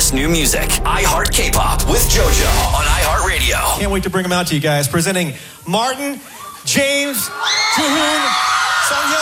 best new music. iHeart K-Pop with JoJo on iHeartRadio. Can't wait to bring them out to you guys. Presenting Martin, James, Joohoon, Sungyeon.